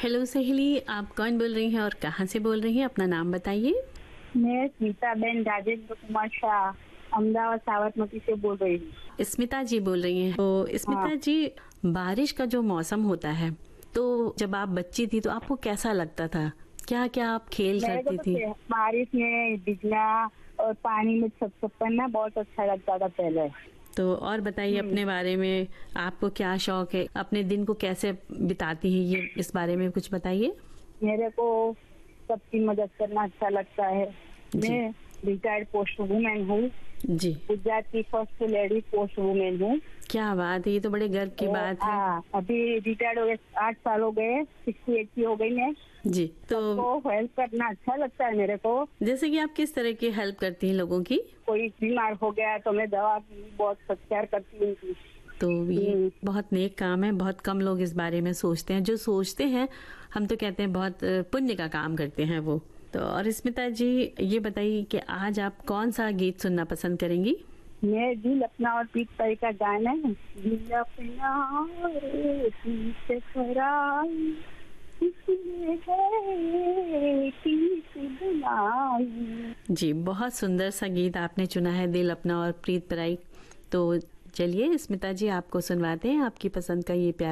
Hello सहेली, आप कौन बोल रही हैं और कहाँ से बोल रही हैं? अपना नाम बताइए। मैं स्मिताबेन राजेंद्र कुमार शाह अहमदाबाद साबरमती से बोल रही हूँ। स्मिता जी बोल रही हैं। तो हाँ, स्मिता जी, बारिश का जो मौसम होता है, तो जब आप बच्ची थी तो आपको कैसा लगता था? क्या क्या आप खेल मेरे को करती तो थी? बारिश में भीगना और पानी में सब पड़ना बहुत अच्छा लगता था पहले। तो और बताइए हम्म, अपने बारे में, आपको क्या शौक है? अपने दिन को कैसे बिताती हैं, ये इस बारे में कुछ बताइए। मेरे को सबकी मदद करना अच्छा लगता है। जी। मैं रिटायर्ड पोस्ट वुमेन हूँ। जी, गुजरात की फर्स्ट लेडी पोस्ट वुमेन हूँ। क्या बात है, ये तो बड़े गर्व की और बात है। अभी रिटायर्ड हो गए, 8 साल हो गए, 68 की हो गई मैं। जी, तो सबको हेल्प करना अच्छा लगता है मेरे को। जैसे कि आप किस तरह की हेल्प करती हैं लोगों की? कोई बीमार हो गया तो मैं दवा की बहुत सत्कार करती हूँ उनकी। तो ये हम्म, बहुत नेक काम है। बहुत कम लोग इस बारे में सोचते हैं। जो सोचते हैं, हम तो कहते हैं बहुत पुण्य का काम करते हैं वो। तो और स्मिता जी, ये बताइए कि आज आप कौन सा गीत सुनना पसंद करेंगी? मैं दिल अपना और पीत परी का गाना है। दिल अपना और पीत पराई, किसने है पीत बुलाई। जी, बहुत सुंदर सा गीत आपने चुना है, दिल अपना और प्रीत पराई। तो चलिए स्मिता जी, आपको सुनवाते हैं आपकी पसंद का ये प्यारा